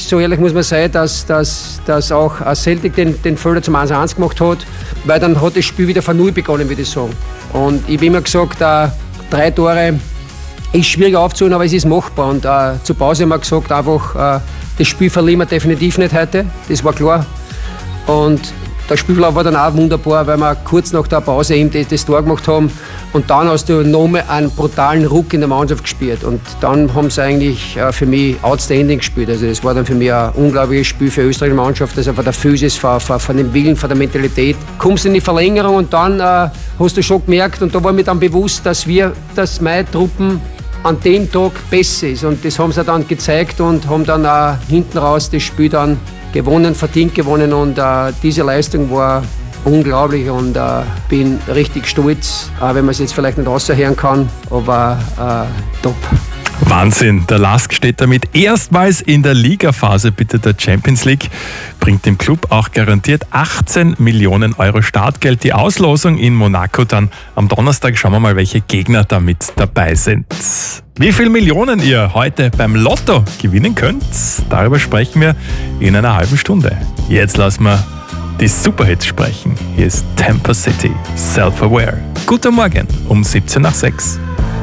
so ehrlich muss man sein, dass auch Celtic den Fehler zum 1-1 gemacht hat, weil dann hat das Spiel wieder von Null begonnen, würde ich sagen. Und ich habe immer gesagt, 3 Tore ist schwierig aufzuholen, aber es ist machbar. Und zur Pause haben wir gesagt, einfach, das Spiel verlieren wir definitiv nicht heute, das war klar. Und der Spielverlauf war dann auch wunderbar, weil wir kurz nach der Pause eben das Tor gemacht haben. Und dann hast du nochmal einen brutalen Ruck in der Mannschaft gespielt. Und dann haben sie eigentlich für mich outstanding gespielt. Also das war dann für mich ein unglaubliches Spiel für die österreichische Mannschaft. Also von der Physis, von dem Willen, von der Mentalität. Kommst in die Verlängerung und dann hast du schon gemerkt, und da war mir dann bewusst, dass meine Truppen an dem Tag besser ist. Und das haben sie dann gezeigt und haben dann auch hinten raus das Spiel dann gewonnen, verdient gewonnen. Und diese Leistung war unglaublich und bin richtig stolz, auch wenn man es jetzt vielleicht nicht raushören kann, aber top. Wahnsinn, der LASK steht damit erstmals in der Ligaphase bitte der Champions League, bringt dem Club auch garantiert 18 Millionen Euro Startgeld. Die Auslosung in Monaco dann am Donnerstag. Schauen wir mal, welche Gegner damit dabei sind. Wie viele Millionen ihr heute beim Lotto gewinnen könnt, darüber sprechen wir in einer halben Stunde. Jetzt lassen wir die Superhits sprechen. Hier ist Tampa City, Self-Aware. Guten Morgen um 17 nach 6.